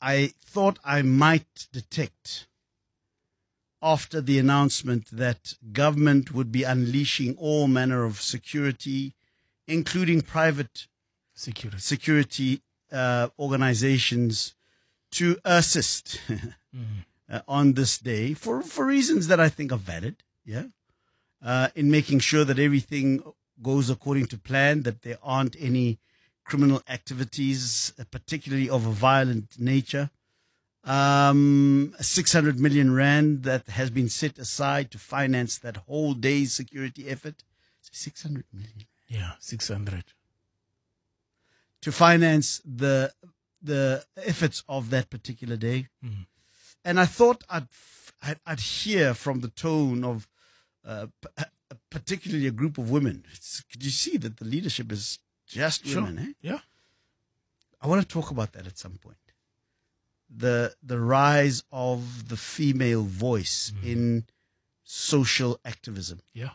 I thought I might detect after the announcement that government would be unleashing all manner of security, including private security organizations, to assist on this day for reasons that I think are valid, in making sure that everything goes according to plan, that there aren't any criminal activities, particularly of a violent nature. 600 million rand that has been set aside to finance that whole day's security effort. 600 million. Yeah, 600. To finance the efforts of that particular day. And I thought I'd hear from the tone of particularly a group of women. Could you see that the leadership is just women? Sure. Yeah. I want to talk about that at some point. The rise of the female voice in social activism. Yeah.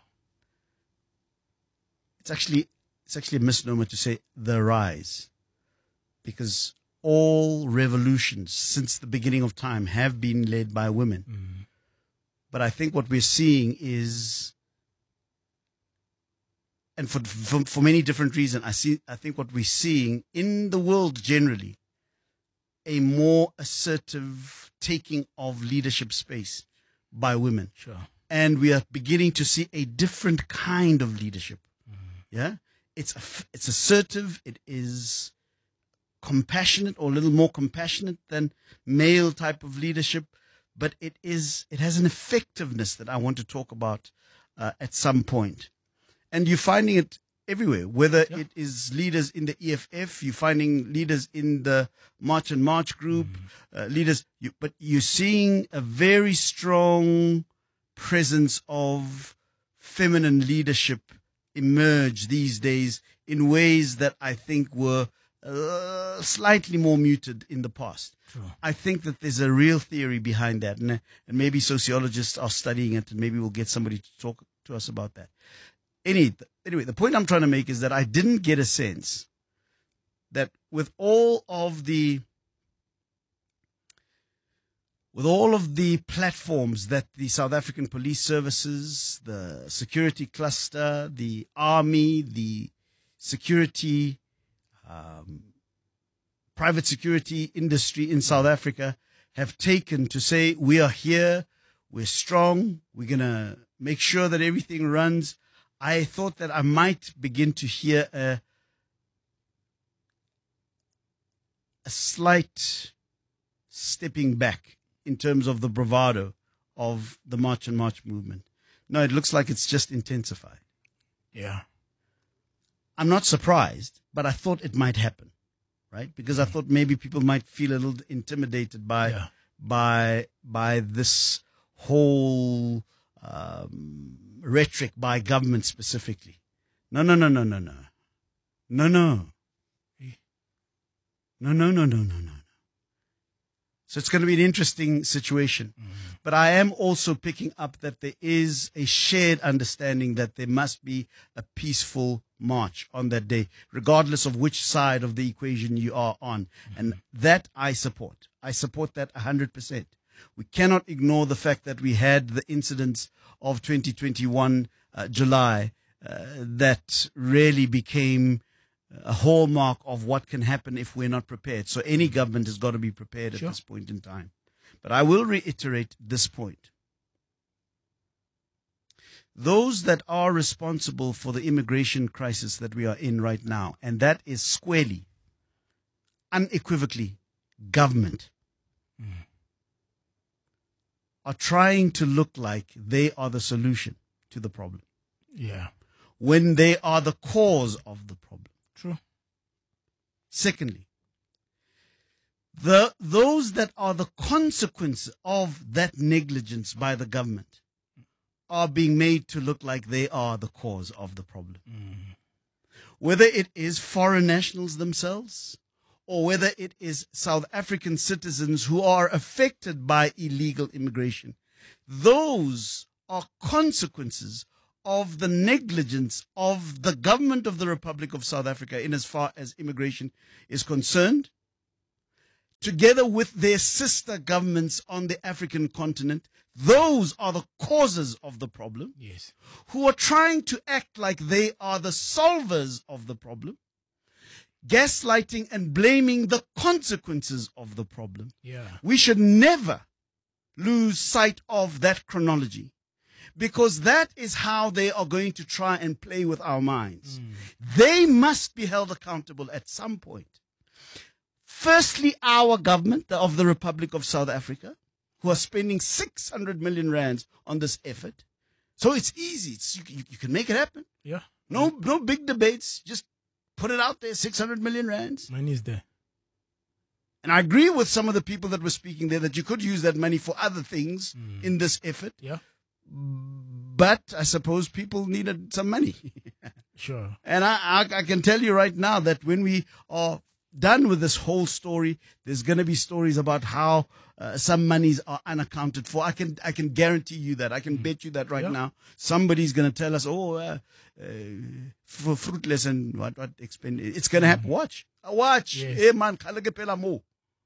It's actually a misnomer to say the rise, because all revolutions since the beginning of time have been led by women. But I think what we're seeing is, and for many different reasons, I think what we're seeing in the world generally, a more assertive taking of leadership space by women. Sure. And we are beginning to see a different kind of leadership. Yeah. It's assertive. It is compassionate, or a little more compassionate than male type of leadership, but it has an effectiveness that I want to talk about at some point. And you're finding it everywhere, whether it is leaders in the EFF, you're finding leaders in the March and March group, but you're seeing a very strong presence of feminine leadership emerge these days in ways that I think were slightly more muted in the past. True. I think that there's a real theory behind that, and maybe sociologists are studying it, and maybe we'll get somebody to talk to us about that. Anyway, the point I'm trying to make is that I didn't get a sense that with all of the platforms that the South African police services, the security cluster, the army, the security, private security industry in South Africa have taken to say, we are here, we're strong, we're going to make sure that everything runs. I thought that I might begin to hear a slight stepping back in terms of the bravado of the March and March movement. No, it looks like it's just intensified. Yeah. I'm not surprised, but I thought it might happen, right? Because I thought maybe people might feel a little intimidated by this whole rhetoric by government specifically. No. So it's going to be an interesting situation. But I am also picking up that there is a shared understanding that there must be a peaceful march on that day, regardless of which side of the equation you are on. And that I support. I support that 100%. We cannot ignore the fact that we had the incidents of 2021 July that really became a hallmark of what can happen if we're not prepared. So any government has got to be prepared at this point in time. But I will reiterate this point. Those that are responsible for the immigration crisis that we are in right now, and that is squarely, unequivocally, government, are trying to look like they are the solution to the problem. Yeah. When they are the cause of the problem. True. Secondly, those that are the consequence of that negligence by the government are being made to look like they are the cause of the problem. Whether it is foreign nationals themselves, or whether it is South African citizens who are affected by illegal immigration, those are consequences of the negligence of the government of the Republic of South Africa in as far as immigration is concerned, together with their sister governments on the African continent, those are the causes of the problem, Yes. who are trying to act like they are the solvers of the problem, gaslighting and blaming the consequences of the problem. Yeah. We should never lose sight of that chronology, because that is how they are going to try and play with our minds. They must be held accountable at some point. Firstly, our government of the Republic of South Africa, who are spending 600 million rands on this effort. So it's easy. You can make it happen. Yeah. No big debates. Just put it out there, 600 million rands. Money is there. And I agree with some of the people that were speaking there that you could use that money for other things in this effort. Yeah. But I suppose people needed some money. Sure. And I can tell you right now that when we are done with this whole story, there's going to be stories about how some monies are unaccounted for. I can guarantee you that. I can bet you that right now. Somebody's going to tell us, for fruitless and what expend. It's going to happen. Watch. Yes. Hey man, mo.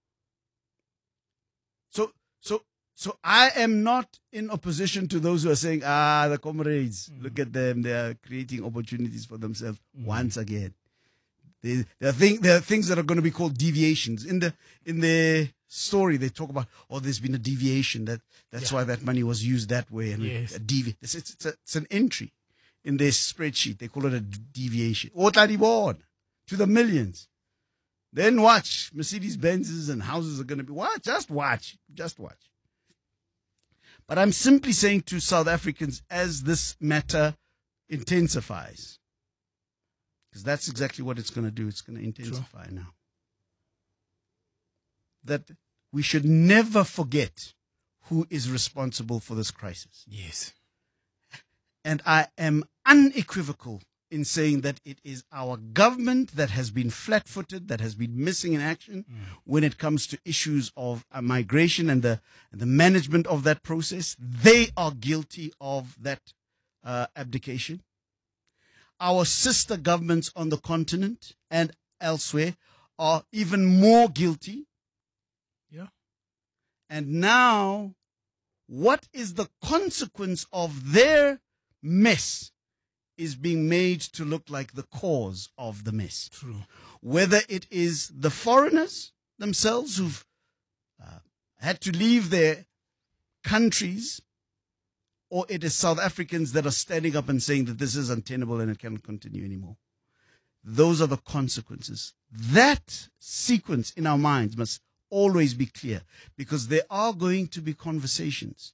So I am not in opposition to those who are saying, the comrades, look at them. They are creating opportunities for themselves once again. There are things that are going to be called deviations. In the story, they talk about, there's been a deviation. That's why that money was used that way. And it's an entry in their spreadsheet. They call it a deviation. To the millions. Then watch. Mercedes-Benzes and houses are going to be, just watch. But I'm simply saying to South Africans, as this matter intensifies, because that's exactly what it's going to do. It's going to intensify now. That we should never forget who is responsible for this crisis. Yes. And I am unequivocal in saying that it is our government that has been flat-footed, that has been missing in action when it comes to issues of migration and the management of that process. They are guilty of that abdication. Our sister governments on the continent and elsewhere are even more guilty. Yeah. And now, what is the consequence of their mess is being made to look like the cause of the mess. True. Whether it is the foreigners themselves who've had to leave their countries, or it is South Africans that are standing up and saying that this is untenable and it cannot continue anymore. Those are the consequences. That sequence in our minds must always be clear, because there are going to be conversations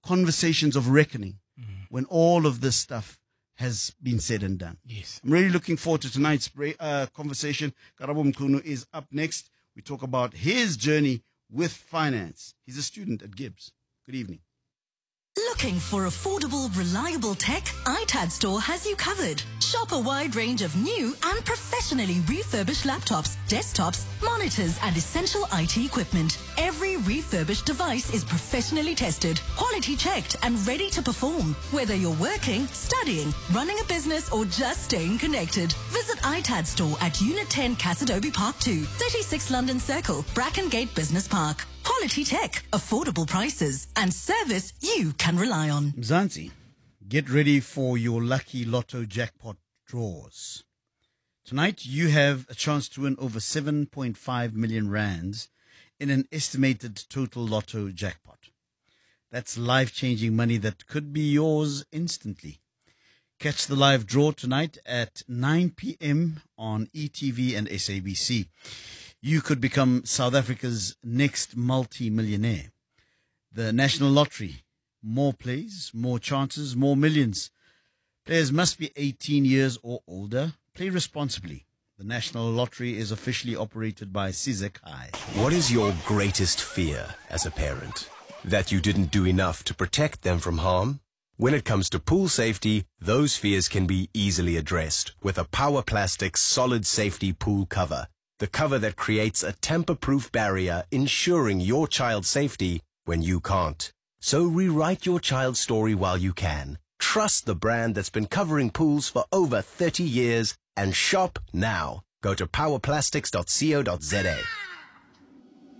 of reckoning when all of this stuff has been said and done. Yes. I'm really looking forward to tonight's conversation. Karabo Mkhunu is up next. We talk about his journey with finance. He's a student at Gibbs. Good evening. Looking for affordable, reliable tech? iTad Store has you covered. Shop a wide range of new and professionally refurbished laptops, desktops, monitors, and essential IT equipment. Every refurbished device is professionally tested, quality checked, and ready to perform. Whether you're working, studying, running a business, or just staying connected, visit iTad Store at Unit 10 Cassidobi Park 2, 36 London Circle, Brackengate Business Park. Quality tech, affordable prices, and service you can rely on. Mzansi, get ready for your lucky lotto jackpot draws. Tonight, you have a chance to win over 7.5 million rands in an estimated total lotto jackpot. That's life-changing money that could be yours instantly. Catch the live draw tonight at 9 p.m. on ETV and SABC. You could become South Africa's next multi-millionaire. The National Lottery. More plays, more chances, more millions. Players must be 18 years or older. Play responsibly. The National Lottery is officially operated by Sizek High. What is your greatest fear as a parent? That you didn't do enough to protect them from harm? When it comes to pool safety, those fears can be easily addressed with a Power Plastics solid safety pool cover. The cover that creates a tamper-proof barrier, ensuring your child's safety when you can't. So rewrite your child's story while you can. Trust the brand that's been covering pools for over 30 years and shop now. Go to powerplastics.co.za.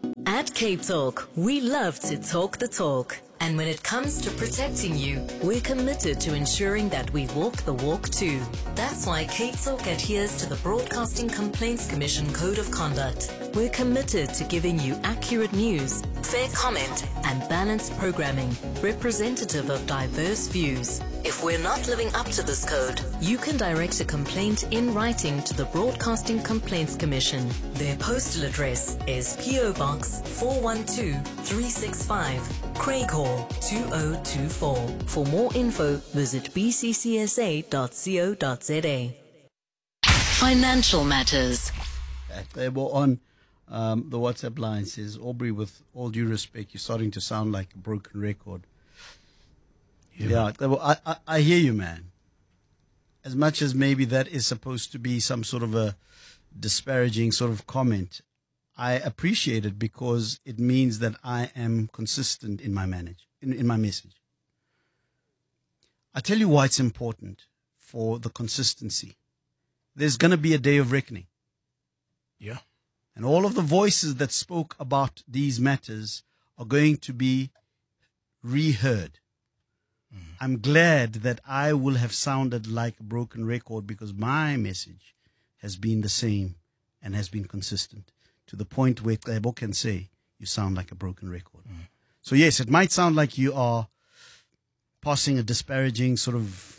At Cape Talk, we love to talk the talk. And when it comes to protecting you, we're committed to ensuring that we walk the walk too. That's why Cape Talk adheres to the Broadcasting Complaints Commission Code of Conduct. We're committed to giving you accurate news, fair comment, and balanced programming, representative of diverse views. If we're not living up to this code, you can direct a complaint in writing to the Broadcasting Complaints Commission. Their postal address is PO Box 412365, Craig Hall 2024. For more info, visit bccsa.co.za. Financial matters. They were on the WhatsApp line. Says, Aubrey, with all due respect, you're starting to sound like a broken record. Yeah, I hear you, man. As much as maybe that is supposed to be some sort of a disparaging sort of comment, I appreciate it because it means that I am consistent in my in my message. I tell you why it's important for the consistency. There's going to be a day of reckoning. Yeah. And all of the voices that spoke about these matters are going to be reheard. I'm glad that I will have sounded like a broken record because my message has been the same and has been consistent to the point where Ebo can say, you sound like a broken record. So yes, it might sound like you are passing a disparaging sort of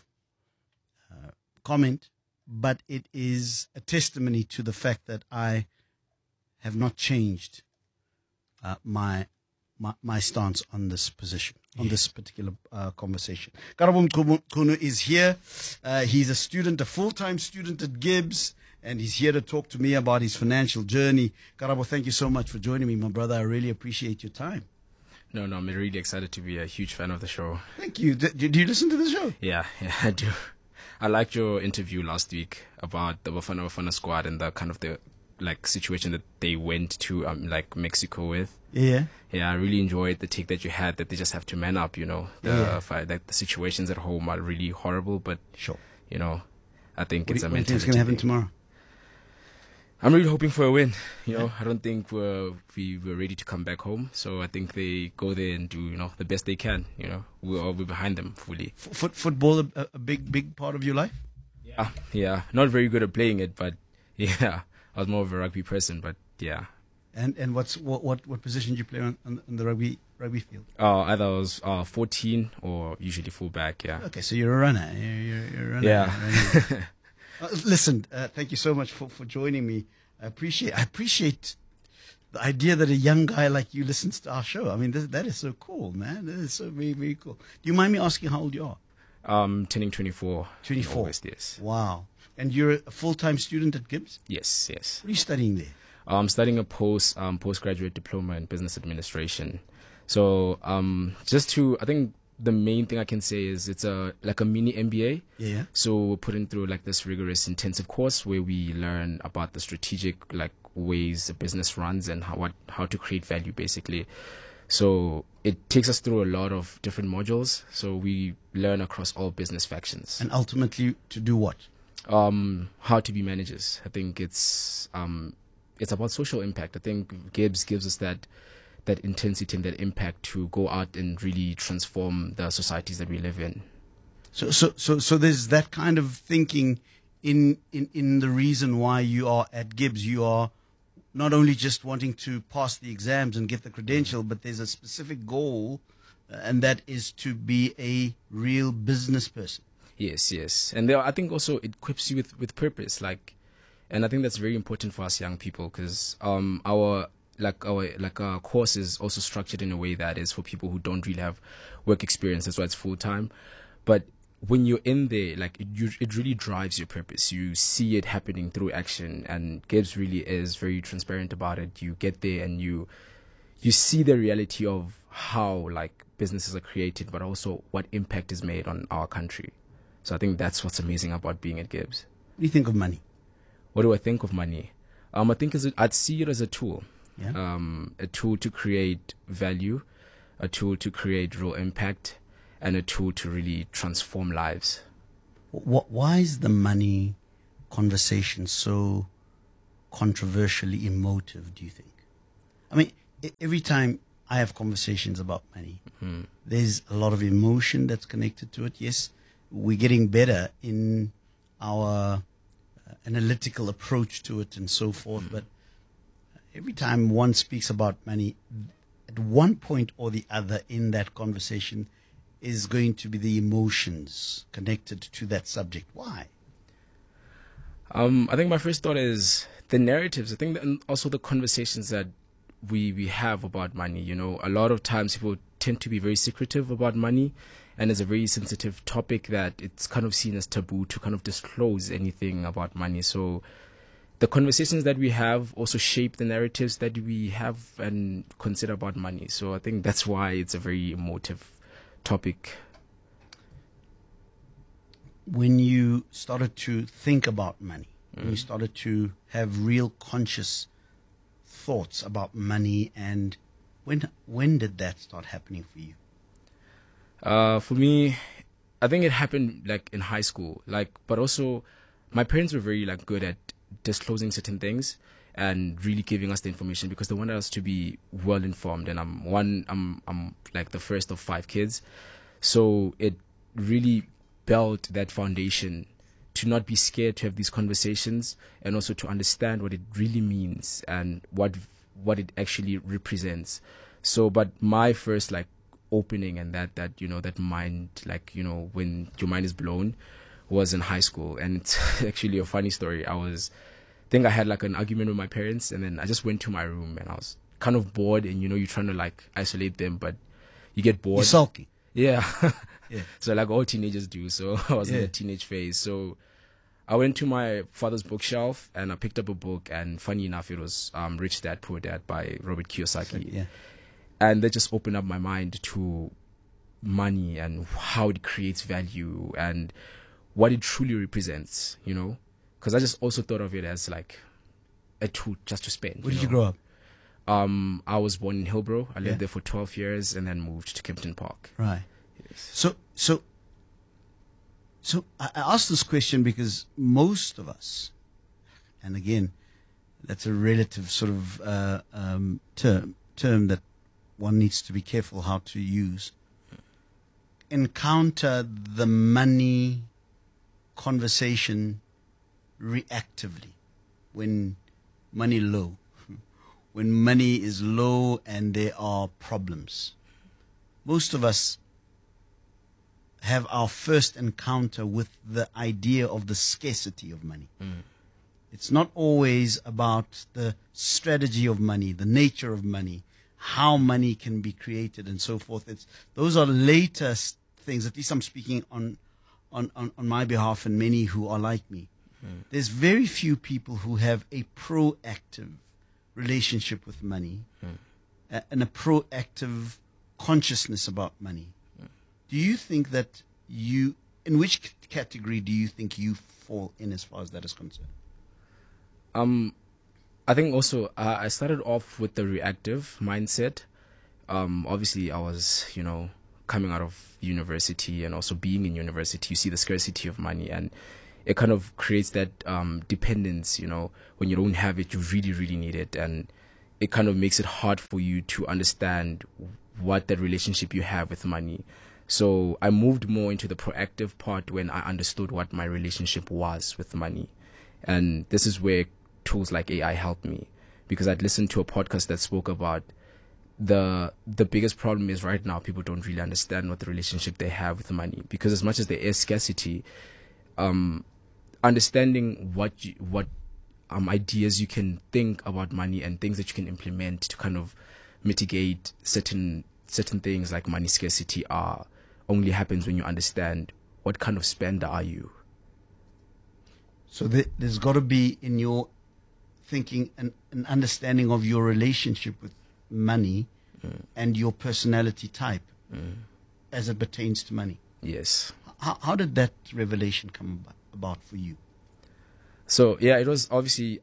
comment, but it is a testimony to the fact that I have not changed my stance on this position, on this particular conversation. Karabo Mkhunu is here. He's a student, a full-time student at Gibbs, and he's here to talk to me about his financial journey. Karabo, thank you so much for joining me, my brother. I really appreciate your time. No, I'm really excited to be a huge fan of the show. Thank you. Do you listen to the show? Yeah, I do. I liked your interview last week about the Bafana squad and the kind of the situation that they went to Mexico with. Yeah. Yeah, I really enjoyed the take that you had that they just have to man up, The situations at home are really horrible, but sure. I think What it's do a you think mentality. is going to happen tomorrow? I'm really hoping for a win. I don't think we were ready to come back home. So I think they go there and do, the best they can. We're behind them fully. Football a big part of your life? Yeah. Not very good at playing it, but yeah, I was more of a rugby person, but yeah. And what position did you play on the rugby field? Either I was 14 or usually fullback. Yeah. Okay, so you're a runner. You're a runner. Yeah. Listen, thank you so much for joining me. I appreciate the idea that a young guy like you listens to our show. I mean, that is so cool, man. That is so very, very cool. Do you mind me asking how old you are? Turning 24. 24. In August, yes. Wow. And you're a full-time student at Gibbs? Yes. What are you studying there? I'm studying a postgraduate diploma in business administration. So I think the main thing I can say is it's a mini MBA. Yeah. So we're putting through this rigorous intensive course where we learn about the strategic ways a business runs and how to create value basically. So it takes us through a lot of different modules. So we learn across all business factions. And ultimately to do what? How to be managers. I think it's about social impact. I think Gibbs gives us that intensity and that impact to go out and really transform the societies that we live in. So there's that kind of thinking in the reason why you are at Gibbs. You are not only just wanting to pass the exams and get the credential, but there's a specific goal, and that is to be a real business person. Yes. And I think also it equips you with purpose, and I think that's very important for us young people because our course is also structured in a way that is for people who don't really have work experience. That's why it's full time. But when you're in there, it really drives your purpose. You see it happening through action, and Gibbs really is very transparent about it. You get there and you see the reality of how businesses are created, but also what impact is made on our country. So I think that's what's amazing about being at Gibbs. What do you think of money? What do I think of money? I think I'd see it as a tool. Yeah. A tool to create value, a tool to create real impact, and a tool to really transform lives. Why is the money conversation so controversially emotive, do you think? I mean, every time I have conversations about money, there's a lot of emotion that's connected to it. Yes, we're getting better in our analytical approach to it and so forth. But every time one speaks about money, at one point or the other in that conversation is going to be the emotions connected to that subject. Why? I think my first thought is the narratives. I think and also the conversations that we have about money. You know, a lot of times people tend to be very secretive about money, and it's a very sensitive topic that it's kind of seen as taboo to kind of disclose anything about money. So the conversations that we have also shape the narratives that we have and consider about money. So I think that's why it's a very emotive topic. When you started to think about money, when you started to have real conscious thoughts about money, and when did that start happening for you? For me, I think it happened like in high school. But also, my parents were very good at disclosing certain things and really giving us the information because they wanted us to be well informed. And I'm like the first of 5 kids, so it really built that foundation to not be scared to have these conversations and also to understand what it really means and what it actually represents. So, but my first opening and that mind, when your mind is blown, was in high school. And it's actually a funny story. I think I had an argument with my parents, and then I just went to my room and I was kind of bored, and you're trying to isolate them, but you get bored. You're sulky. Yeah. Yeah. So all teenagers do. So I was in the teenage phase. So I went to my father's bookshelf and I picked up a book, and funny enough, it was Rich Dad, Poor Dad by Robert Kiyosaki. Yeah. And that just opened up my mind to money and how it creates value and what it truly represents, because I just also thought of it as a tool just to spend. Where did you grow up? I was born in Hillbrow. I lived there for 12 years and then moved to Kempton Park. Right. Yes. So I asked this question because most of us, and again, that's a relative sort of term that one needs to be careful how to use, encounter the money conversation reactively when money low, when money is low and there are problems. Most of us have our first encounter with the idea of the scarcity of money. It's not always about the strategy of money, the nature of money, how money can be created and so forth. Those are later things. At least I'm speaking on my behalf and many who are like me. There's very few people who have a proactive relationship with money and a proactive consciousness about money. Do you think that in which category do you think you fall in as far as that is concerned? I think also I started off with the reactive mindset. Obviously, I was, coming out of university, and also being in university, you see the scarcity of money, and it kind of creates that dependence. When you don't have it, you really, really need it, and it kind of makes it hard for you to understand what that relationship you have with money. So I moved more into the proactive part when I understood what my relationship was with money. And this is where tools like AI helped me, because I'd listened to a podcast that spoke about the biggest problem is right now people don't really understand what the relationship they have with money, because as much as there is scarcity, understanding what ideas you can think about money and things that you can implement to kind of mitigate certain things like money scarcity only happens when you understand what kind of spender are you. So there's got to be in your thinking an understanding of your relationship with money and your personality type as it pertains to money. Yes. How did that revelation come about for you? So yeah, it was obviously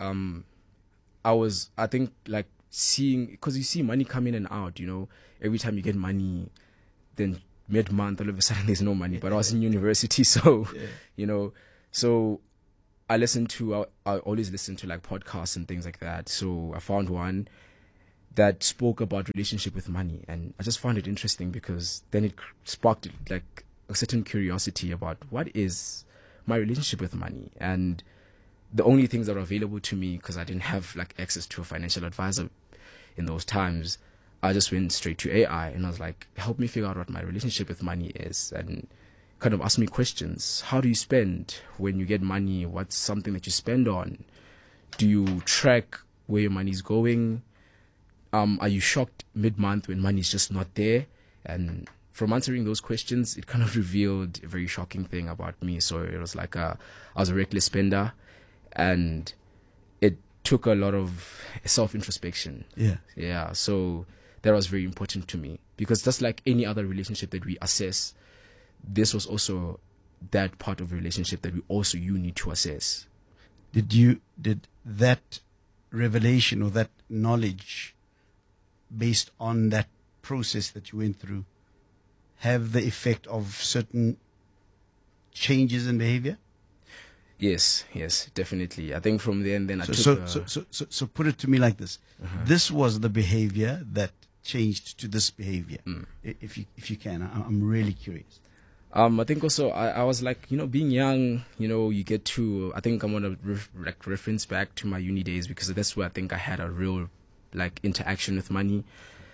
I think seeing, because you see money come in and out, every time you get money, then mid-month all of a sudden there's no money. But I was in university, so so I always listen to podcasts and things like that. So I found one that spoke about relationship with money, and I just found it interesting because then it sparked like a certain curiosity about what is my relationship with money. And the only things that were available to me, because I didn't have like access to a financial advisor in those times, I just went straight to AI and I was like, help me figure out what my relationship with money is, and kind of ask me questions. How do you spend when you get money? What's something that you spend on? Do you track where your money's going? Are you shocked mid-month when money's just not there? And from answering those questions, it kind of revealed a very shocking thing about me. So it was like I was a reckless spender, and it took a lot of self-introspection. Yeah. So that was very important to me, because just like any other relationship that we assess, this was also that part of a relationship that you need to assess. Did that revelation or that knowledge, based on that process that you went through, have the effect of certain changes in behavior? Yes, definitely. I think from then So put it to me like this: this was the behavior that changed to this behavior. If you can, I'm really curious. I think also I was like, being young, you get to, I think I'm gonna reference back to my uni days, because that's where I think I had a real like interaction with money.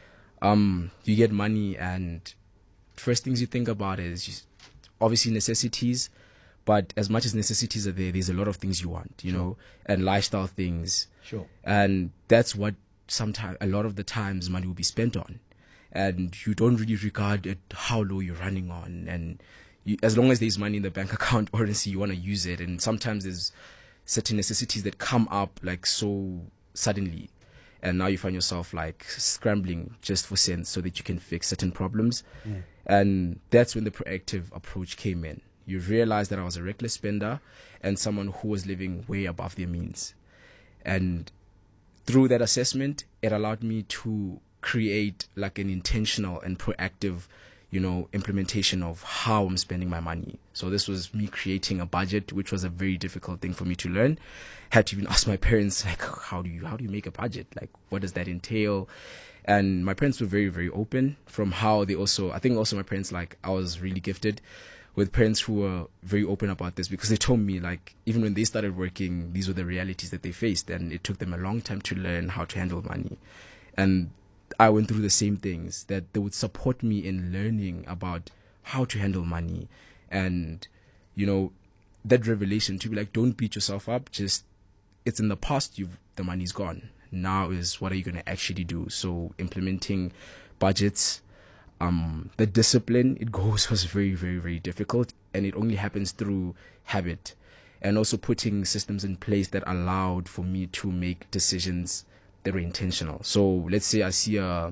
You get money, and first things you think about is obviously necessities, but as much as necessities are there's a lot of things you want, and lifestyle things. Sure. And that's what a lot of the times money will be spent on. And you don't really regard at how low you're running on. And as long as there's money in the bank account, honestly, you want to use it. And sometimes there's certain necessities that come up like so suddenly. And now you find yourself like scrambling just for cents so that you can fix certain problems. Yeah. And that's when the proactive approach came in. You realize that I was a reckless spender and someone who was living way above their means. And through that assessment, it allowed me to create like an intentional and proactive, implementation of how I'm spending my money. So this was me creating a budget, which was a very difficult thing for me to learn. Had to even ask my parents, like, how do you make a budget? Like, what does that entail? And my parents were very, very open from how they I think my parents, like, I was really gifted with parents who were very open about this, because they told me, like, even when they started working, these were the realities that they faced, and it took them a long time to learn how to handle money. And I went through the same things, that they would support me in learning about how to handle money. And, that revelation to be like, don't beat yourself up. Just, it's in the past, the money's gone. Now is, what are you going to actually do? So implementing budgets, the discipline it goes was very, very, very difficult. And it only happens through habit, and also putting systems in place that allowed for me to make decisions that were intentional. So let's say I see a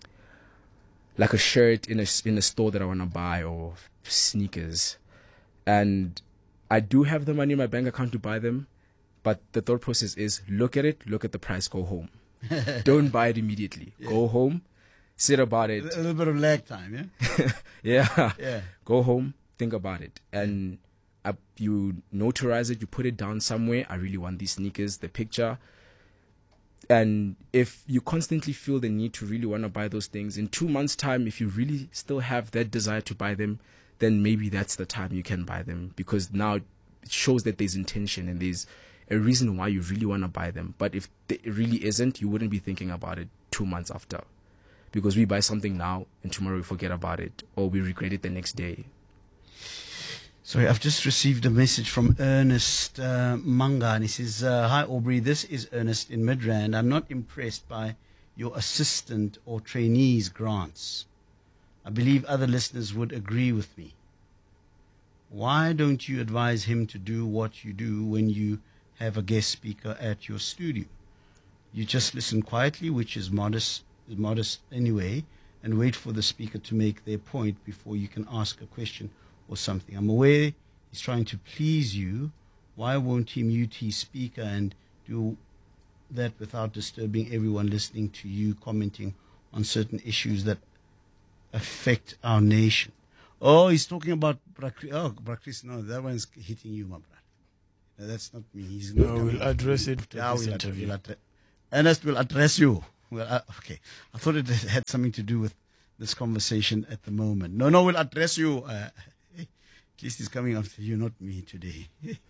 shirt in a store that I want to buy, or sneakers, and I do have the money in my bank account to buy them, but the thought process is, look at it, look at the price, go home. Don't buy it immediately. Yeah. Go home, sit about it. A little bit of lag time, yeah? Yeah. Go home, think about it, and you notarize it, you put it down somewhere. I really want these sneakers, the picture. And if you constantly feel the need to really want to buy those things, in 2 months' time, if you really still have that desire to buy them, then maybe that's the time you can buy them, because now it shows that there's intention and there's a reason why you really want to buy them. But if it really isn't, you wouldn't be thinking about it 2 months after, because we buy something now and tomorrow we forget about it, or we regret it the next day. Sorry, I've just received a message from Ernest Manga, and he says, hi Aubrey, this is Ernest in Midrand. I'm not impressed by your assistant or trainees grants. I believe other listeners would agree with me. Why don't you advise him to do what you do when you have a guest speaker at your studio? You just listen quietly, which is modest anyway, and wait for the speaker to make their point before you can ask a question or something. I'm aware he's trying to please you. Why won't he mute his speaker and do that without disturbing everyone listening to you commenting on certain issues that affect our nation? Oh, he's talking about Brakris. No, that one's hitting you, my brother. No, that's not me. We'll address it after this interview. Ernest will address you. Well, okay. I thought it had something to do with this conversation at the moment. No, we'll address you. At least he's coming after you, not me today.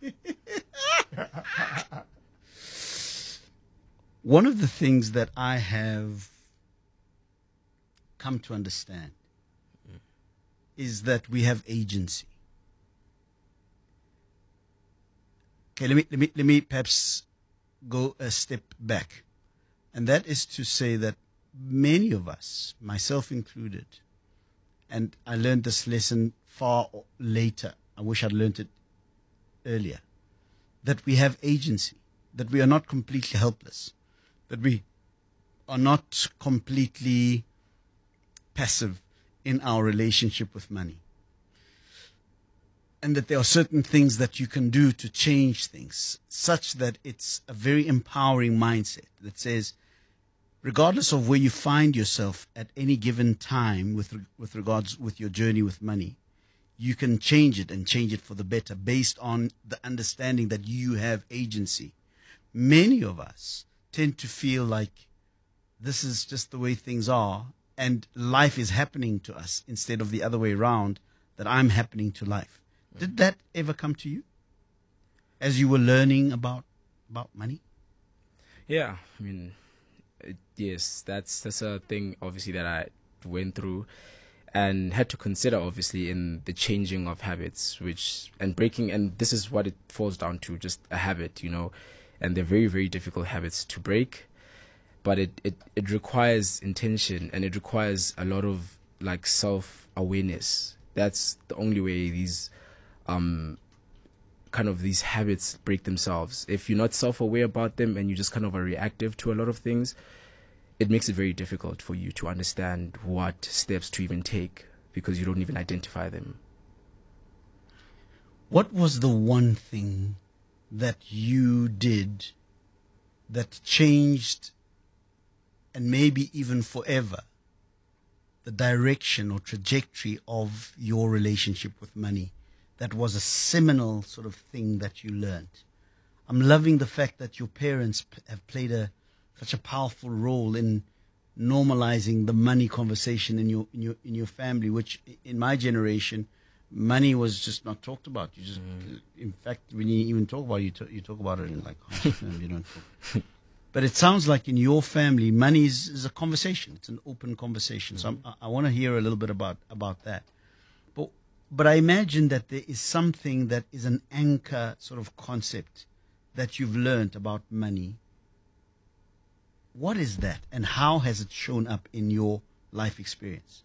One of the things that I have come to understand is that we have agency. Okay, let me perhaps go a step back. And that is to say that many of us, myself included, and I learned this lesson far later. I wish I'd learned it earlier. That we have agency, that we are not completely helpless, that we are not completely passive in our relationship with money. And that there are certain things that you can do to change things, such that it's a very empowering mindset that says, regardless of where you find yourself at any given time with regards with your journey with money, you can change it and change it for the better based on the understanding that you have agency. Many of us tend to feel like this is just the way things are and life is happening to us instead of the other way around, that I'm happening to life. Did that ever come to you as you were learning about money? Yeah, I mean, yes, that's a thing obviously that I went through and had to consider obviously in the changing of habits, and this is what it falls down to, just a habit, and they're very, very difficult habits to break, but it requires intention and it requires a lot of like self-awareness. That's the only way these these habits break themselves. If you're not self-aware about them and you just kind of are reactive to a lot of things, it makes it very difficult for you to understand what steps to even take because you don't even identify them. What was the one thing that you did that changed, and maybe even forever, the direction or trajectory of your relationship with money? That was a seminal sort of thing that you learned. I'm loving the fact that your parents have played such a powerful role in normalizing the money conversation in your family, which in my generation, money was just not talked about. You just, in fact, when you even talk about it, you talk about it in like, you don't talk. But it sounds like in your family, money is a conversation. It's an open conversation. So I want to hear a little bit about that. But I imagine that there is something that is an anchor sort of concept that you've learned about money. What is that, and how has it shown up in your life experience?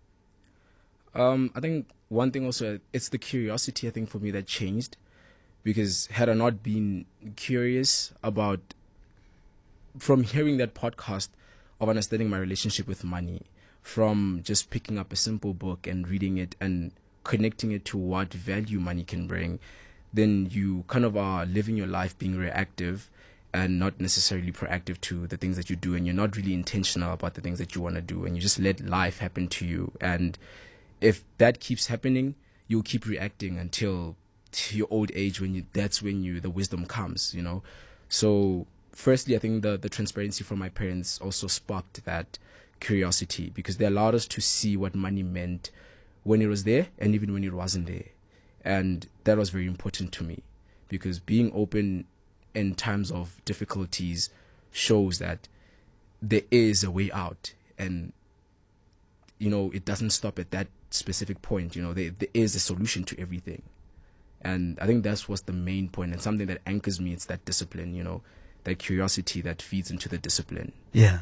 I think one thing also, it's the curiosity, I think, for me that changed. Because had I not been curious about, from hearing that podcast of understanding my relationship with money, from just picking up a simple book and reading it and connecting it to what value money can bring, then you kind of are living your life being reactive and not necessarily proactive to the things that you do, and you're not really intentional about the things that you want to do, and you just let life happen to you. And if that keeps happening, you'll keep reacting until your old age, that's when the wisdom comes, So firstly, I think the transparency from my parents also sparked that curiosity, because they allowed us to see what money meant when it was there and even when it wasn't there. And that was very important to me, because being open in times of difficulties shows that there is a way out, and it doesn't stop at that specific point. There is a solution to everything. And I think that's what's the main point, and something that anchors me. It's that discipline, that curiosity that feeds into the discipline. Yeah.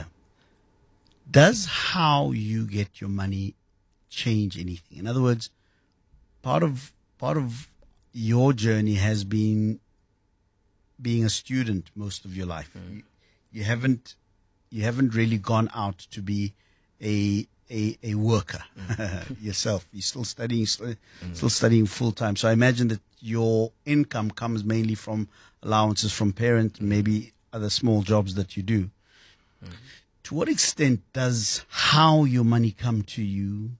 Does how you get your money change anything? In other words, part of your journey has been being a student most of your life. You haven't really gone out to be a worker yourself. You're still studying, still studying full time. So I imagine that your income comes mainly from allowances from parents, maybe other small jobs that you do. To what extent does how your money come to you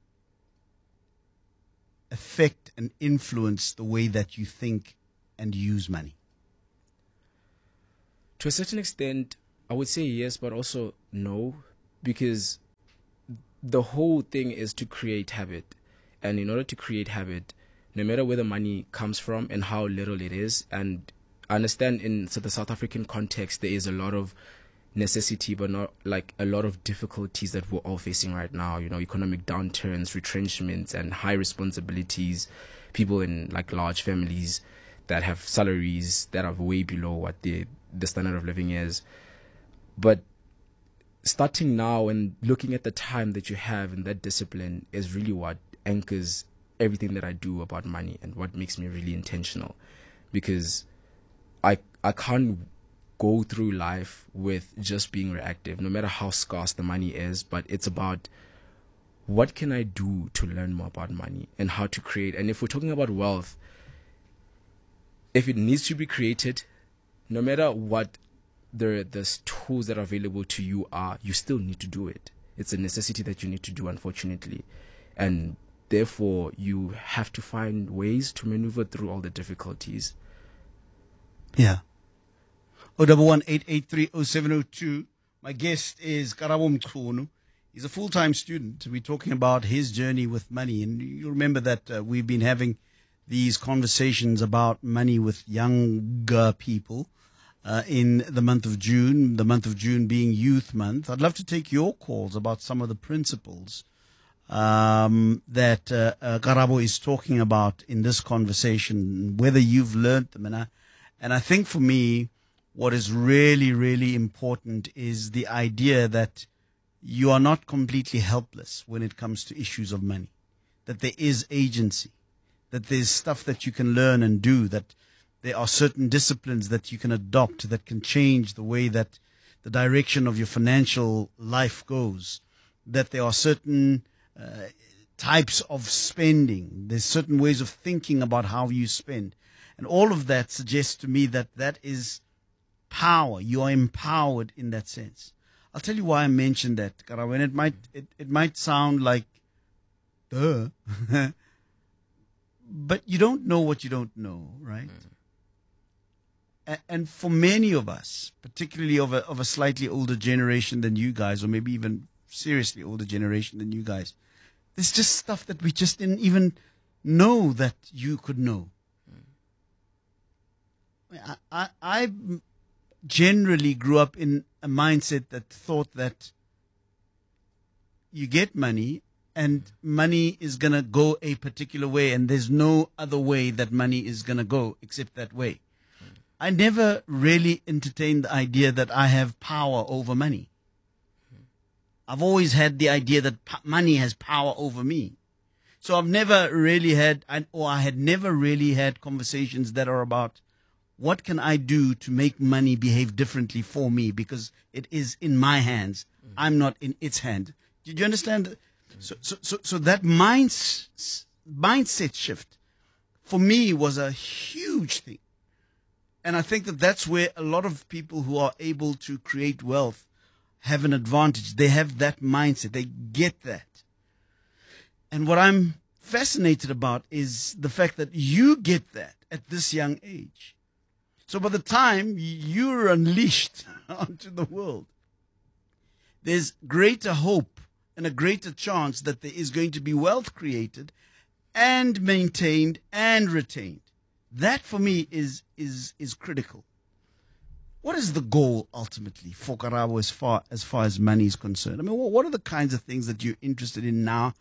affect and influence the way that you think and use money? To a certain extent, I would say yes, but also no, because the whole thing is to create habit. And in order to create habit, no matter where the money comes from and how little it is, and I understand in the South African context, there is a lot of necessity, but not like a lot of difficulties that we're all facing right now, economic downturns, retrenchments, and high responsibilities, people in like large families that have salaries that are way below what the standard of living is. But starting now and looking at the time that you have and that discipline is really what anchors everything that I do about money and what makes me really intentional, because I can't go through life with just being reactive, no matter how scarce the money is. But it's about what can I do to learn more about money and how to create. And if we're talking about wealth, if it needs to be created, no matter what the tools that are available to you are, you still need to do it. It's a necessity that you need to do, unfortunately. And therefore, you have to find ways to maneuver through all the difficulties. Yeah. 011-883-0702. My guest is Karabo Mchunu. He's a full-time student. We're talking about his journey with money. And you remember that we've been having these conversations about money with younger people in the month of June being Youth Month. I'd love to take your calls about some of the principles that Karabo is talking about in this conversation, whether you've learned them. And I think for me, what is really, really important is the idea that you are not completely helpless when it comes to issues of money, that there is agency, that there's stuff that you can learn and do, that there are certain disciplines that you can adopt that can change the way that the direction of your financial life goes, that there are certain types of spending, there's certain ways of thinking about how you spend. And all of that suggests to me that that is power. You are empowered in that sense. I'll tell you why I mentioned that, Karabo, and it might sound like, duh, but you don't know what you don't know, right? And for many of us, particularly of a slightly older generation than you guys, or maybe even seriously older generation than you guys, there's just stuff that we just didn't even know that you could know. I generally grew up in a mindset that thought that you get money and money is going to go a particular way, and there's no other way that money is going to go except that way. I never really entertained the idea that I have power over money. I've always had the idea that money has power over me. So I've never really had, or I had never really had conversations that are about what can I do to make money behave differently for me, because it is in my hands. I'm not in its hand. Did you understand? So that mindset shift for me was a huge thing. And I think that that's where a lot of people who are able to create wealth have an advantage. They have that mindset. They get that. And what I'm fascinated about is the fact that you get that at this young age. So by the time you're unleashed onto the world, there's greater hope and a greater chance that there is going to be wealth created and maintained and retained. That for me is critical. What is the goal ultimately for Karabo as far as money is concerned? I mean, what are the kinds of things that you're interested in now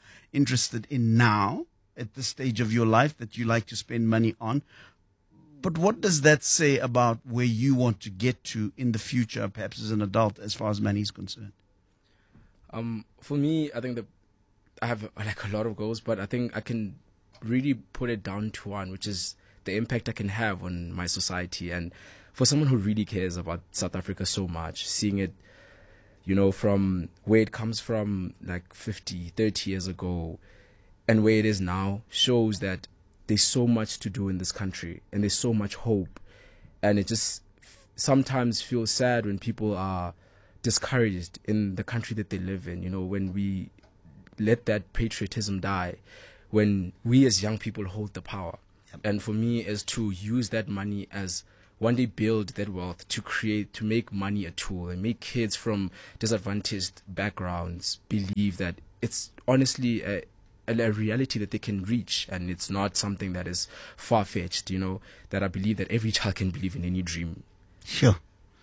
at this stage of your life that you like to spend money on? But what does that say about where you want to get to in the future, perhaps as an adult, as far as money is concerned? For me, I think that I have like a lot of goals, but I think I can really put it down to one, which is the impact I can have on my society. And for someone who really cares about South Africa so much, seeing it, from where it comes from like 30 years ago and where it is now, shows that there's so much to do in this country and there's so much hope. And it just sometimes feels sad when people are discouraged in the country that they live in, when we let that patriotism die, when we as young people hold the power. And for me is to use that money as one day build that wealth to make money a tool and make kids from disadvantaged backgrounds believe that it's honestly a reality that they can reach, and it's not something that is far-fetched, that I believe that every child can believe in any dream. Sure.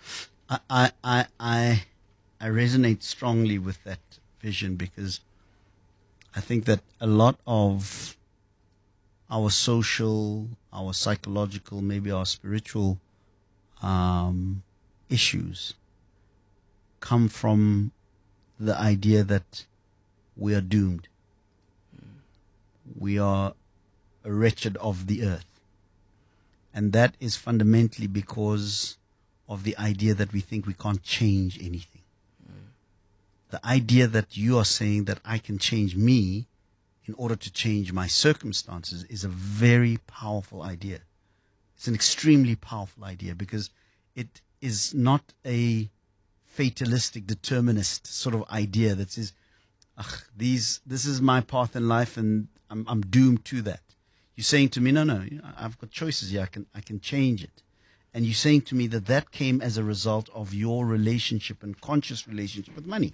I resonate strongly with that vision, because I think that a lot of our social, our psychological, maybe our spiritual issues come from the idea that we are doomed. We are wretched of the earth. And that is fundamentally because of the idea that we think we can't change anything. The idea that you are saying that I can change me in order to change my circumstances is a very powerful idea. It's an extremely powerful idea, because it is not a fatalistic, determinist sort of idea that says, this is my path in life and I'm doomed to that. You're saying to me, no, I've got choices here. I can change it. And you're saying to me that came as a result of your relationship and conscious relationship with money.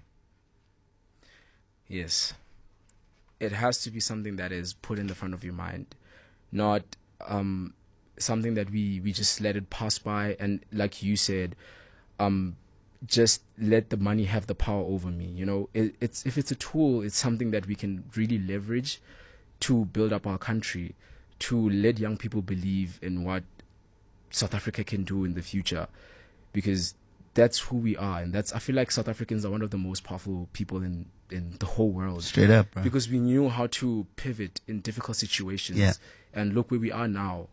Yes. It has to be something that is put in the front of your mind, not something that we just let it pass by. And like you said, just let the money have the power over me. If it's a tool, it's something that we can really leverage to build up our country, to let young people believe in what South Africa can do in the future, because that's who we are. And I feel like South Africans are one of the most powerful people in the whole world. Straight up, bro. Because we knew how to pivot in difficult situations. Yeah. And look where we are now.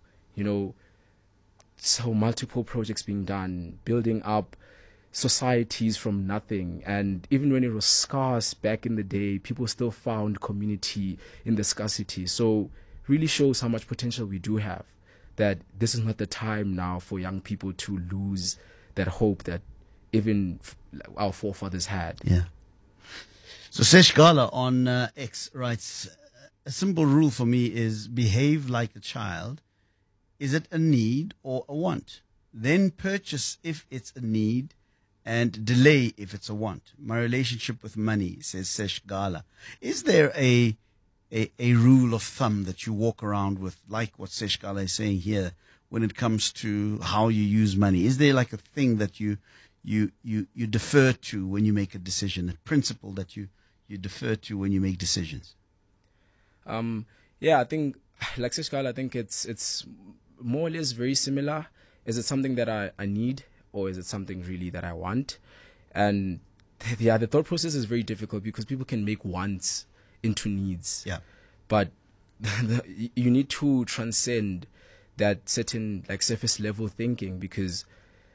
So multiple projects being done, building up societies from nothing. And even when it was scarce back in the day, people still found community in the scarcity. So really shows how much potential we do have, that this is not the time now for young people to lose that hope that even our forefathers had. Yeah. So Sesh Gala on X writes, a simple rule for me is behave like a child. Is it a need or a want? Then purchase if it's a need, and delay if it's a want. My relationship with money, says Sesh Gala. Is there a rule of thumb that you walk around with, like what Sesh Gala is saying here, when it comes to how you use money? Is there like a thing that you defer to when you make a decision, a principle that you defer to when you make decisions? Yeah, I think, like Sesh Gala, I think it's more or less very similar. Is it something that I need, or is it something really that I want? And yeah, the thought process is very difficult, because people can make wants into needs. Yeah. But you need to transcend that certain surface level thinking, because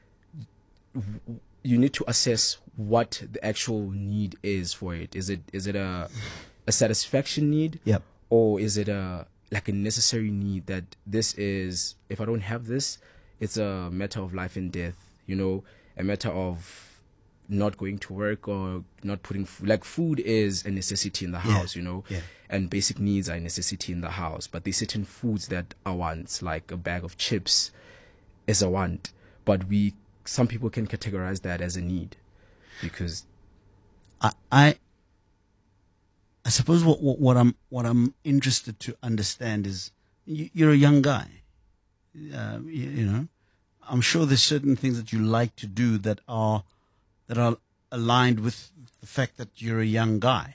you need to assess what the actual need is for it. Is it a satisfaction need? Yep. Or is it a necessary need, that this is, if I don't have this, it's a matter of life and death, a matter of not going to work or not putting food is a necessity in the house, Yeah. and basic needs are a necessity in the house. But there's certain foods that are wants, like a bag of chips is a want, but some people can categorize that as a need, because I suppose what I'm interested to understand is you're a young guy, I'm sure there's certain things that you like to do that are aligned with the fact that you're a young guy.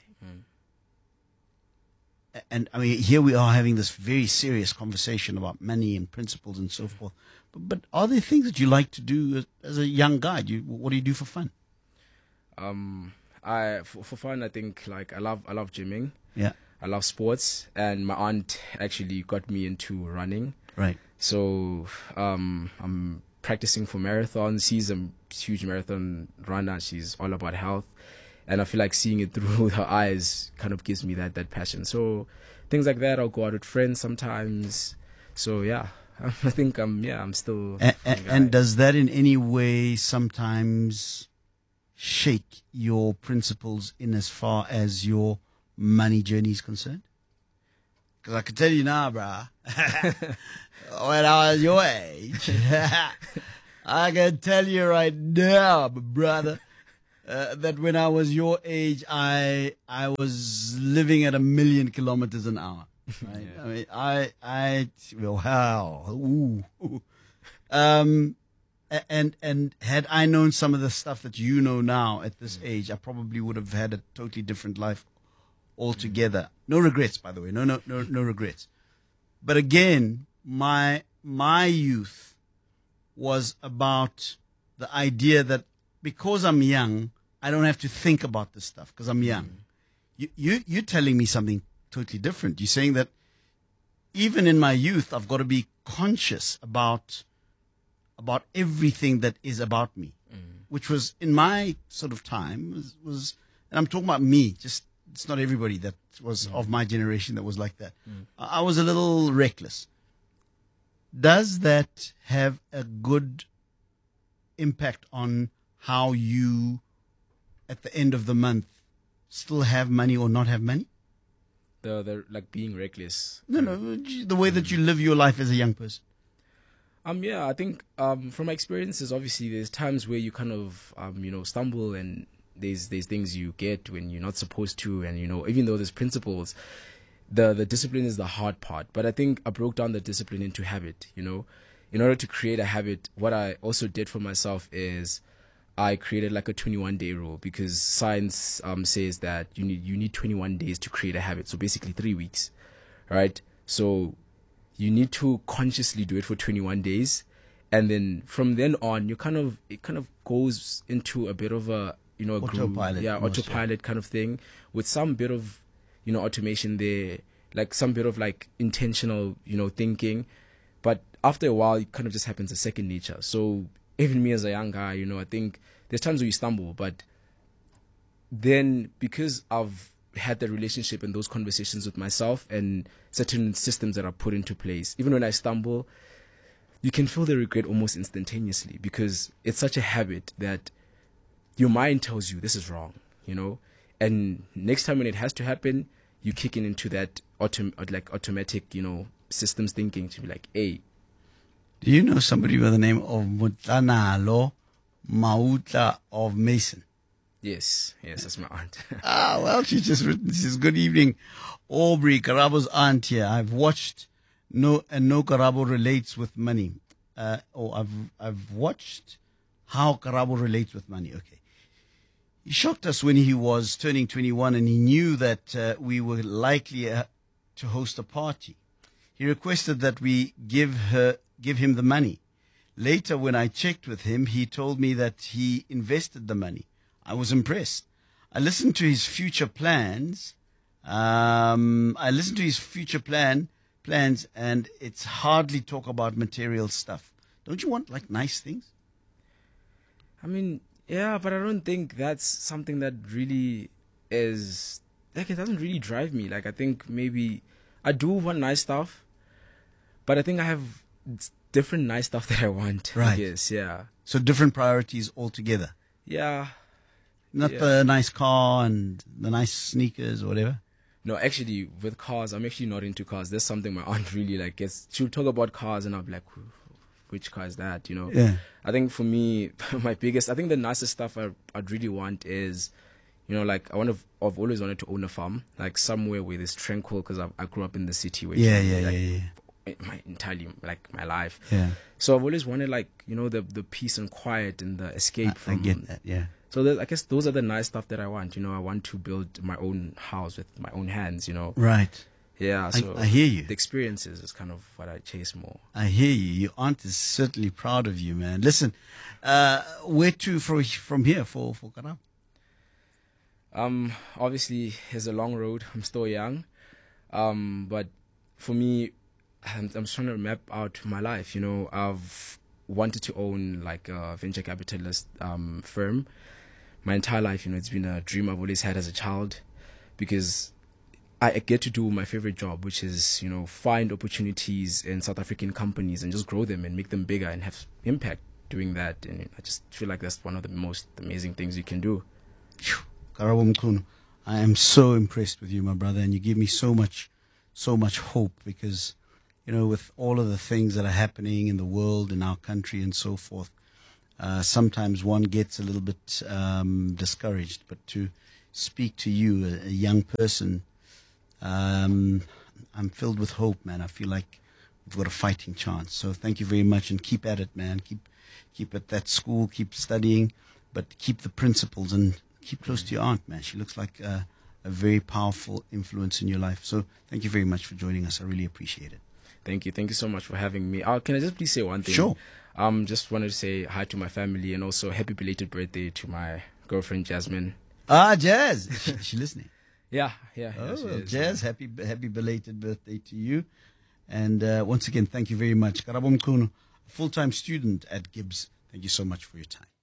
And I mean, here we are having this very serious conversation about money and principles and so forth. But are there things that you like to do as a young guy? What do you do for fun? For fun, I think I love gymming. Yeah. I love sports, and my aunt actually got me into running. Right. So I'm practicing for marathons. She's a huge marathon runner. She's all about health. And I feel like seeing it through her eyes kind of gives me that passion. So things like that, I'll go out with friends sometimes. So yeah, I think I'm still. And does that in any way sometimes shake your principles in as far as your money journey is concerned? Because I can tell you now, bruh, when I was your age, I can tell you right now, brother, that when I was your age, I was living at 1,000,000 kilometers an hour. Right? Yeah. I mean, wow. Ooh. And had I known some of the stuff that you know now at this age, I probably would have had a totally different life altogether. No regrets, by the way. No regrets. But again, my youth was about the idea that because I'm young, I don't have to think about this stuff because I'm young. You're telling me something totally different. You're saying that even in my youth, I've got to be conscious about everything that is about me, which was in my sort of time was, and I'm talking about me, just it's not everybody that was of my generation that was like that. I was a little reckless. Does that have a good impact on how you, at the end of the month, still have money or not have money? The like being reckless. No, the way that you live your life as a young person. Yeah, I think from my experiences, obviously, there's times where you kind of stumble, and there's things you get when you're not supposed to, and even though there's principles, the discipline is the hard part. But I think I broke down the discipline into habit. In order to create a habit, what I also did for myself is I created like a 21-day rule, because science says that you need 21 days to create a habit. So basically 3 weeks, right? So you need to consciously do it for 21 days. And then from then on, it kind of goes into a bit of a, autopilot. Yeah, autopilot kind of thing, with some bit of, automation there, like some bit of like intentional, thinking. But after a while, it kind of just happens as second nature. So even me as a young guy, I think there's times where you stumble, but then because I've had that relationship and those conversations with myself and certain systems that are put into place, even when I stumble, you can feel the regret almost instantaneously, because it's such a habit that your mind tells you this is wrong, and next time when it has to happen, you kick into that automatic, systems thinking to be like, hey. Do you know somebody by the name of Mutlanalo Mautla of Mason? Yes, that's my aunt. Well, she's just written, she says, good evening, Aubrey, Karabo's aunt here. I've watched No Karabo relates with money. I've watched how Karabo relates with money. Okay. He shocked us when he was turning 21 and he knew that we were likely to host a party. He requested that we give him the money. Later, when I checked with him, he told me that he invested the money. I was impressed. I listened to his future plans. Plans, and it's hardly talk about material stuff. Don't you want like nice things? I mean, yeah, but I don't think that's something that really is like, it doesn't really drive me. Like, I think maybe I do want nice stuff, but I think I have different nice stuff that I want. Right. I guess, yeah. So different priorities altogether. Yeah. Not the nice car and the nice sneakers or whatever. No, actually, with cars, I'm actually not into cars. That's something my aunt really like gets. She'll talk about cars, and I'll be like, which car is that? Yeah. I think for me, I think the nicest stuff I'd really want is, like I've always wanted to own a farm, like somewhere where it's tranquil, because I grew up in the city. Where my entirely like my life. Yeah. So I've always wanted like the peace and quiet and the escape from. I get that. Yeah. So I guess those are the nice stuff that I want. I want to build my own house with my own hands. Right. Yeah. So I hear you. The experiences is kind of what I chase more. I hear you. Your aunt is certainly proud of you, man. Listen, where to from here for Karabo? Obviously, it's a long road. I'm still young, but for me, I'm trying to map out my life. I've wanted to own like a venture capitalist firm my entire life. It's been a dream I've always had as a child, because I get to do my favorite job, which is find opportunities in South African companies and just grow them and make them bigger and have impact doing that. And I just feel like that's one of the most amazing things you can do. Karabo Mkhunu, I am so impressed with you, my brother, and you give me so much so much hope, because, with all of the things that are happening in the world, in our country and so forth, sometimes one gets a little bit discouraged. But to speak to you, a young person, I'm filled with hope, man. I feel like we've got a fighting chance. So thank you very much, and keep at it, man. Keep at that school, keep studying, but keep the principles and keep close to your aunt, man. She looks like a very powerful influence in your life. So thank you very much for joining us. I really appreciate it. Thank you. Thank you so much for having me. Can I just please say one thing? Sure. Just wanted to say hi to my family, and also happy belated birthday to my girlfriend, Jasmine. Jazz. Is she listening? Yeah. Oh, she is. Jazz, happy belated birthday to you. And once again, thank you very much. Karabo Mkhunu, a full-time student at Gibbs. Thank you so much for your time.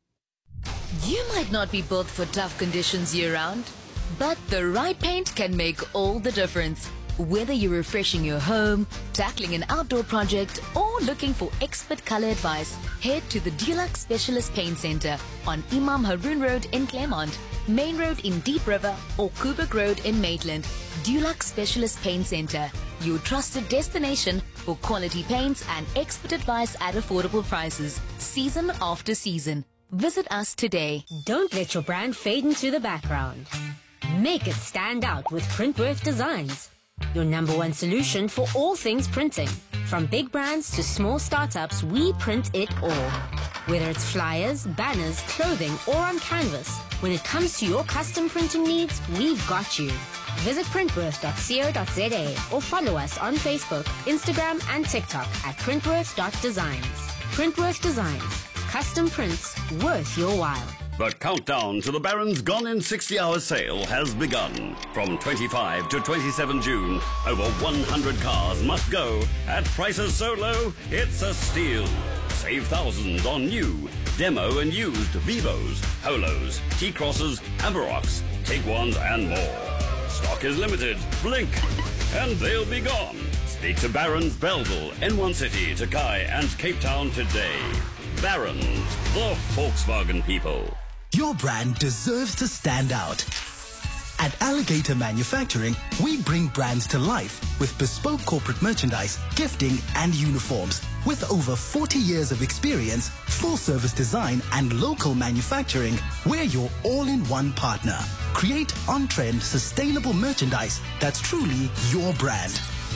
You might not be built for tough conditions year-round, but the right paint can make all the difference. Whether you're refreshing your home, tackling an outdoor project, or looking for expert color advice, head to the Dulux Specialist Paint Center on Imam Haroon Road in Claremont, Main Road in Deep River, or Kubrick Road in Maitland. Dulux Specialist Paint Center, your trusted destination for quality paints and expert advice at affordable prices, season after season. Visit us today. Don't let your brand fade into the background. Make it stand out with Printworth Designs, your #1 solution for all things printing. From big brands to small startups, we print it all. Whether it's flyers, banners, clothing, or on canvas, when it comes to your custom printing needs, we've got you. Visit printworth.co.za or follow us on Facebook, Instagram, and TikTok at printworth.designs. Printworth Designs. Custom prints worth your while. The countdown to the Barron's Gone in 60-hour sale has begun. From 25 to 27 June, over 100 cars must go at prices so low, it's a steal. Save thousands on new, demo and used Vivos, Polos, T-Crosses, Amarocks, Tiguans and more. Stock is limited. Blink and they'll be gone. Speak to Barron's Belleville, N1 City, Takai and Cape Town today. Barron's, the Volkswagen people. Your brand deserves to stand out. At Alligator Manufacturing, we bring brands to life with bespoke corporate merchandise, gifting, and uniforms. With over 40 years of experience, full-service design, and local manufacturing, we're your all-in-one partner. Create on-trend, sustainable merchandise that's truly your brand.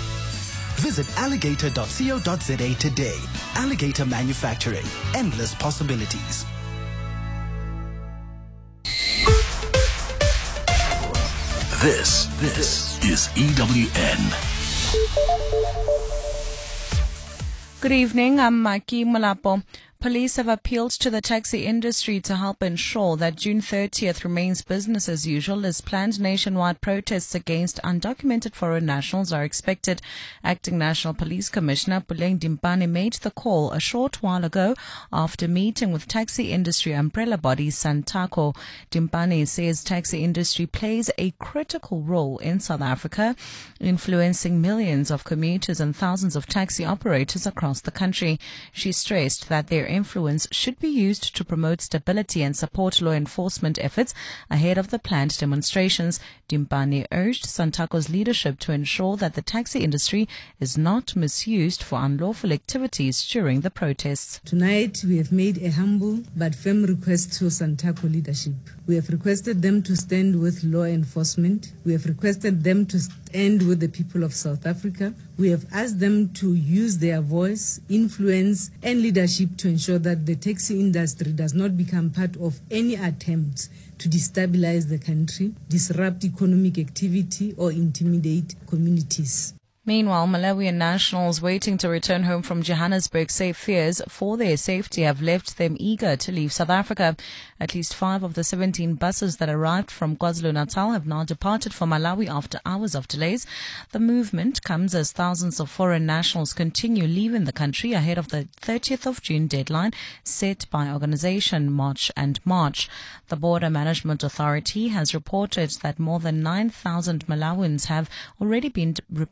Visit alligator.co.za today. Alligator Manufacturing. Endless possibilities. This is EWN. Good evening, I'm Maki Mulapo. Police have appealed to the taxi industry to help ensure that June 30th remains business as usual as planned nationwide protests against undocumented foreign nationals are expected. Acting National Police Commissioner Puleng Dimpane made the call a short while ago after meeting with taxi industry umbrella body Santaco. Dimpane says taxi industry plays a critical role in South Africa, influencing millions of commuters and thousands of taxi operators across the country. She stressed that their influence should be used to promote stability and support law enforcement efforts ahead of the planned demonstrations. Dimpane urged Santaco's leadership to ensure that the taxi industry is not misused for unlawful activities during the protests. Tonight, we have made a humble but firm request to Santaco leadership. We have requested them to stand with law enforcement. We have requested them to stand with the people of South Africa. We have asked them to use their voice, influence, and leadership to ensure that the taxi industry does not become part of any attempts to destabilize the country, disrupt economic activity, or intimidate communities. Meanwhile, Malawian nationals waiting to return home from Johannesburg say fears for their safety have left them eager to leave South Africa. At least 5 of the 17 buses that arrived from KwaZulu-Natal have now departed for Malawi after hours of delays. The movement comes as thousands of foreign nationals continue leaving the country ahead of the 30th of June deadline set by Organisation March and March. The Border Management Authority has reported that more than 9,000 Malawians have already been repatriated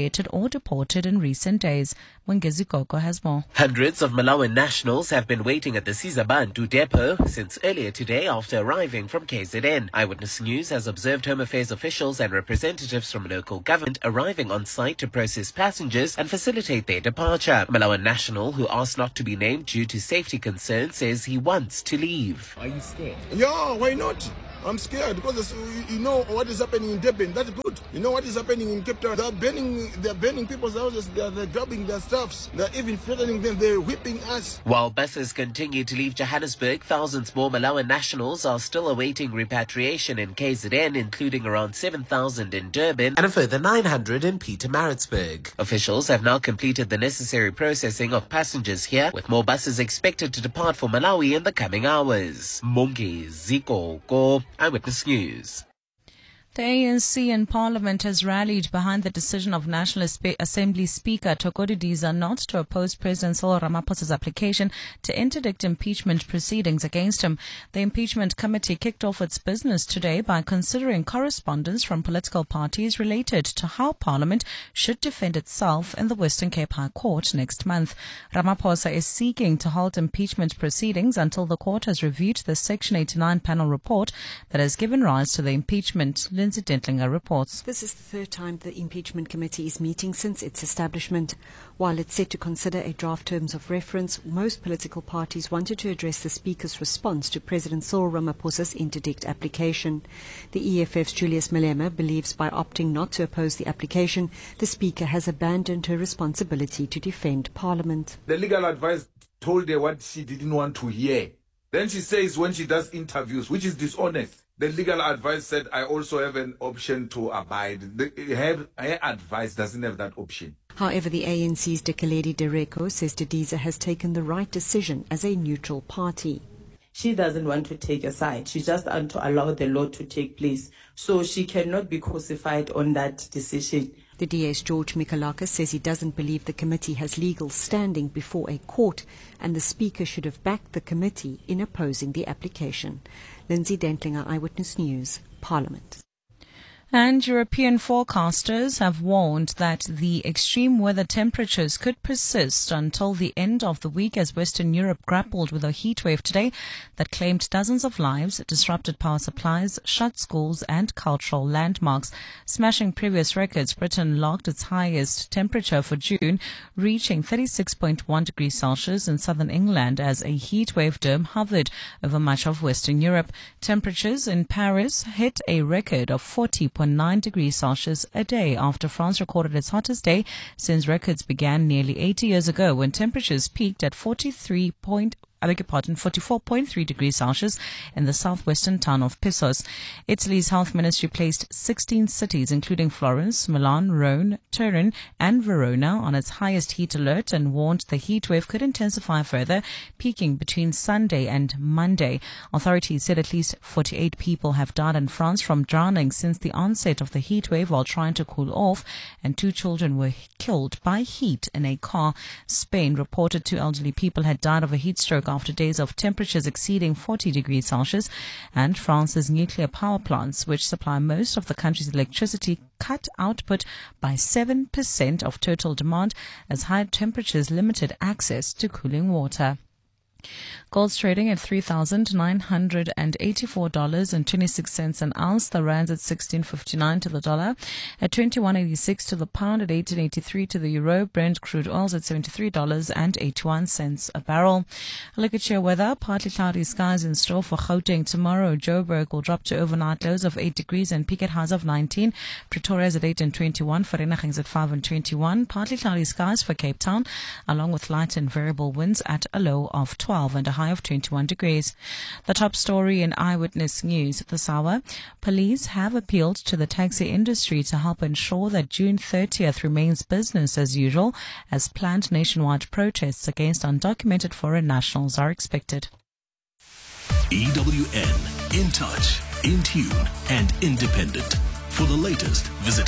repatriated or deported in recent days. Mungezi Koko has more. Hundreds of Malawian nationals have been waiting at the Sizabantu depot since earlier today after arriving from KZN. Eyewitness News has observed Home Affairs officials and representatives from local government arriving on site to process passengers and facilitate their departure. A Malawian national who asked not to be named due to safety concerns says he wants to leave. Are you scared? Yeah, why not? I'm scared because you know what is happening in Durban. That's good. You know what is happening in Cape Town. They're burning people's houses. They're grabbing their stuffs. They're even threatening them. They're whipping us. While buses continue to leave Johannesburg, thousands more Malawian nationals are still awaiting repatriation in KZN, including around 7,000 in Durban and a further 900 in Pietermaritzburg. Officials have now completed the necessary processing of passengers here, with more buses expected to depart for Malawi in the coming hours. Mungezi Koko, Eyewitness News. The ANC in Parliament has rallied behind the decision of National Assembly Speaker Thoko Didiza not to oppose President Cyril Ramaphosa's application to interdict impeachment proceedings against him. The impeachment committee kicked off its business today by considering correspondence from political parties related to how Parliament should defend itself in the Western Cape High Court next month. Ramaphosa is seeking to halt impeachment proceedings until the court has reviewed the Section 89 panel report that has given rise to the impeachment. Lindsay Dentlinger reports. This is the third time the impeachment committee is meeting since its establishment. While it's set to consider a draft terms of reference, most political parties wanted to address the Speaker's response to President Cyril Ramaphosa's interdict application. The EFF's Julius Malema believes by opting not to oppose the application, the Speaker has abandoned her responsibility to defend Parliament. The legal advice told her what she didn't want to hear. Then she says when she does interviews, which is dishonest. The legal advice said, I also have an option to abide. Her advice doesn't have that option. However, the ANC's Dekeledi Dereko says Didiza has taken the right decision as a neutral party. She doesn't want to take a side. She just wants to allow the law to take place. So she cannot be crucified on that decision. The DS George Mikalakis says he doesn't believe the committee has legal standing before a court and the Speaker should have backed the committee in opposing the application. Lindsay Dentlinger, Eyewitness News, Parliament. And European forecasters have warned that the extreme weather temperatures could persist until the end of the week as Western Europe grappled with a heat wave today that claimed dozens of lives, disrupted power supplies, shut schools and cultural landmarks. Smashing previous records, Britain logged its highest temperature for June, reaching 36.1 degrees Celsius in southern England as a heat wave dome hovered over much of Western Europe. Temperatures in Paris hit a record of 40.9 degrees Celsius a day after France recorded its hottest day since records began nearly 80 years ago when temperatures peaked at 44.3 degrees Celsius in the southwestern town of Pissos. Italy's health ministry placed 16 cities, including Florence, Milan, Rome, Turin, and Verona, on its highest heat alert and warned the heat wave could intensify further, peaking between Sunday and Monday. Authorities said at least 48 people have died in France from drowning since the onset of the heat wave while trying to cool off, and 2 children were killed by heat in a car. Spain reported 2 elderly people had died of a heat stroke after days of temperatures exceeding 40 degrees Celsius, and France's nuclear power plants, which supply most of the country's electricity, cut output by 7% of total demand as high temperatures limited access to cooling water. Gold's trading at $3,984.26 an ounce. The rand's at 16.59 to the dollar, at 21.86 to the pound, at 18.83 to the euro. Brent crude oil's at $73.81 a barrel. A look at your weather. Partly cloudy skies in store for Gauteng tomorrow. Joburg will drop to overnight lows of 8 degrees and peak at highs of 19. Pretoria's at 8 and 21. Vereeniging's at 5 and 21. Partly cloudy skies for Cape Town, along with light and variable winds at a low of 12 and a high of 21 degrees. The top story in Eyewitness News this hour. Police have appealed to the taxi industry to help ensure that June 30th remains business as usual as planned nationwide protests against undocumented foreign nationals are expected. EWN, in touch, in tune, and independent. For the latest, visit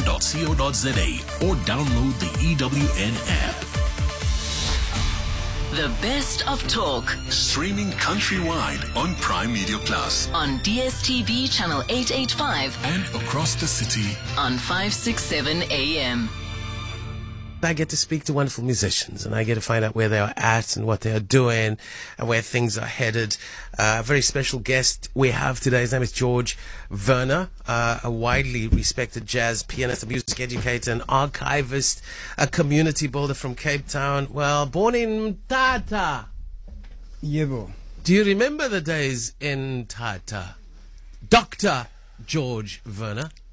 ewn.co.za or download the EWN app. The best of talk. Streaming countrywide on Prime Media Plus. On DSTV channel 885. And across the city. On 567 AM. I get to speak to wonderful musicians, and I get to find out where they are at and what they are doing and where things are headed. A very special guest we have today. His name is George Werner, a widely respected jazz pianist, a music educator, an archivist, a community builder from Cape Town. Well, born in Tata. Yebo. Do you remember the days in Tata? Dr. George Werner.